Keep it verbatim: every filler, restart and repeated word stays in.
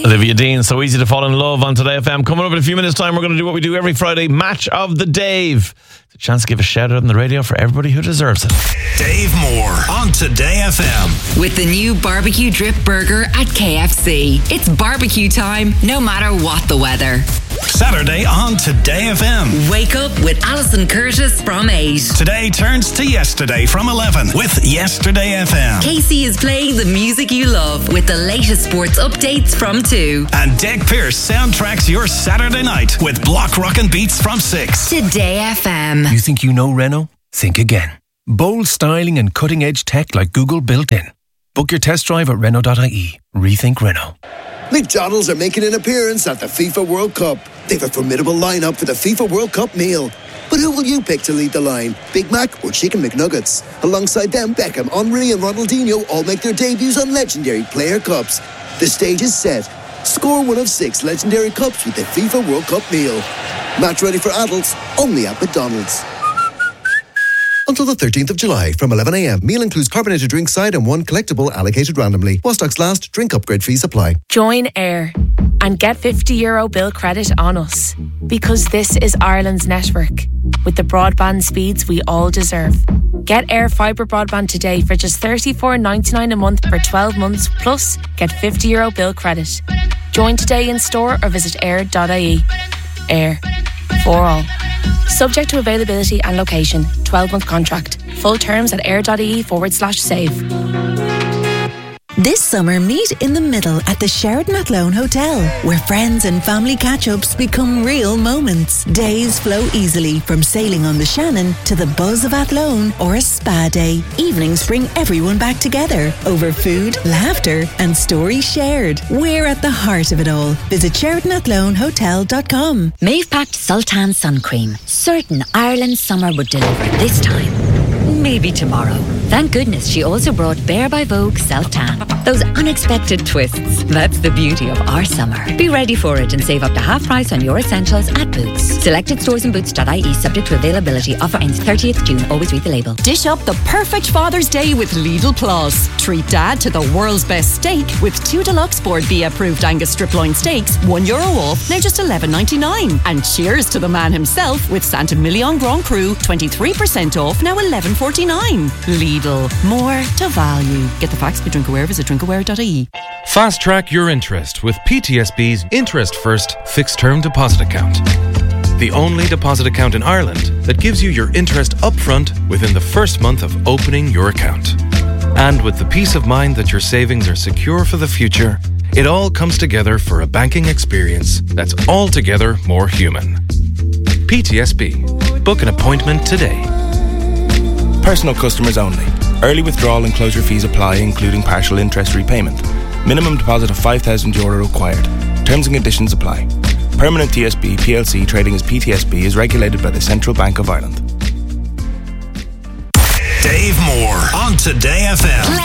Olivia Dean, So Easy to Fall in Love on Today F M. Coming up in a few minutes' time, we're going to do what we do every Friday, Match of the Dave. It's a chance to give a shout out on the radio for everybody who deserves it. Dave Moore on Today F M. With the new barbecue drip burger at K F C. It's barbecue time, no matter what the weather. Saturday on Today F M. Wake up with Alison Curtis from eight. Today turns to yesterday from eleven with Yesterday F M. Casey is playing the music you love with the latest sports updates from two. And Dick Pearce soundtracks your Saturday night with Block Rockin' Beats from six. Today F M. You think you know Renault? Think again. Bold styling and cutting-edge tech like Google built in. Book your test drive at Renault dot I E. Rethink Renault. McDonald's are making an appearance at the FIFA World Cup. They've a formidable lineup for the FIFA World Cup meal. But who will you pick to lead the line? Big Mac or Chicken McNuggets? Alongside them, Beckham, Henry and Ronaldinho all make their debuts on legendary player cups. The stage is set. Score one of six legendary cups with the FIFA World Cup meal. Match ready for adults, only at McDonald's. Until the thirteenth of July from eleven a.m. Meal includes carbonated drink side and one collectible allocated randomly. While stocks last, drink upgrade fees apply. Join Air and get fifty euro bill credit on us. Because this is Ireland's network. With the broadband speeds we all deserve. Get Air Fibre broadband today for just thirty-four ninety-nine a month for twelve months. Plus, get fifty euro bill credit. Join today in store or visit air dot I E. Air. For all. Subject to availability and location. twelve-month contract. Full terms at air.ie forward slash save. This summer, meet in the middle at the Sheraton Athlone Hotel, where friends and family catch-ups become real moments. Days flow easily from sailing on the Shannon to the buzz of Athlone or a spa day. Evenings bring everyone back together over food, laughter and stories shared. We're at the heart of it all. Visit Sheraton Athlone Hotel dot com. Maeve packed Sultan sun cream. Certain Ireland's summer would deliver this time. Maybe tomorrow. Thank goodness she also brought Bare by Vogue Self-Tan. Those unexpected twists. That's the beauty of our summer. Be ready for it and save up to half price on your essentials at Boots. Selected stores and boots dot I E subject to availability. Offer ends thirtieth of June. Always read the label. Dish up the perfect Father's Day with Lidl Plus. Treat Dad to the world's best steak with two deluxe Board B approved Angus strip loin steaks. One euro off, now just eleven ninety-nine. And cheers to the man himself with Santa Million Grand Cru. twenty-three percent off, now eleven forty-nine. Lidl. More to value. Get the facts for Drinkaware. Visit drinkaware dot I E. Fast track your interest with P T S B's Interest First Fixed Term Deposit Account. The only deposit account in Ireland that gives you your interest upfront within the first month of opening your account. And with the peace of mind that your savings are secure for the future, it all comes together for a banking experience that's altogether more human. P T S B. Book an appointment today. Personal customers only. Early withdrawal and closure fees apply, including partial interest repayment. Minimum deposit of five thousand euro required. Terms and conditions apply. Permanent T S B P L C trading as P T S B is regulated by the Central Bank of Ireland. Dave Moore on Today F M.